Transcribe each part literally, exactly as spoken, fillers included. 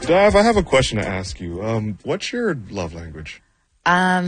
Dav, I have a question to ask you. Um, what's your love language? Um,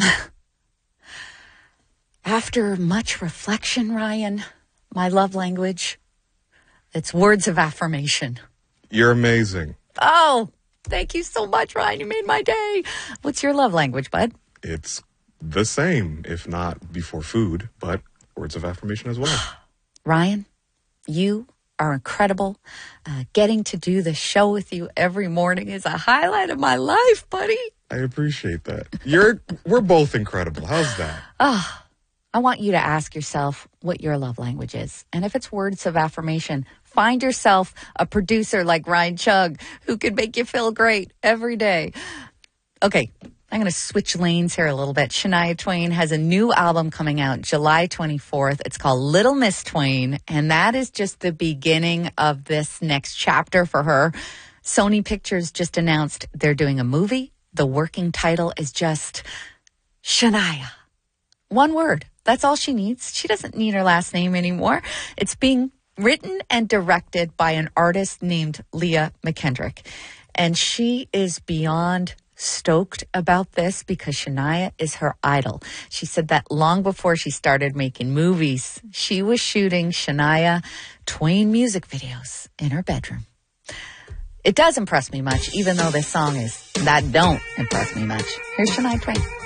after much reflection, Ryan, my love language, it's words of affirmation. You're amazing. Oh, thank you so much, Ryan. You made my day. What's your love language, bud? It's the same, if not before food, but words of affirmation as well. Ryan, you are incredible. Uh, getting to do the show with you every morning is a highlight of my life, buddy. I appreciate that. You're, we're both incredible. How's that? Oh, I want you to ask yourself what your love language is. And if it's words of affirmation, find yourself a producer like Ryan Chug who can make you feel great every day. Okay, I'm going to switch lanes here a little bit. Shania Twain has a new album coming out July twenty-fourth. It's called Little Miss Twain, and that is just the beginning of this next chapter for her. Sony Pictures just announced they're doing a movie. The working title is just Shania. One word. That's all she needs. She doesn't need her last name anymore. It's being written and directed by an artist named Leah McKendrick. And she is beyond stoked about this because Shania is her idol. She said that long before she started making movies, she was shooting Shania Twain music videos in her bedroom. It does impress me much, even though this song is that don't impress me much. Here's Shania Twain.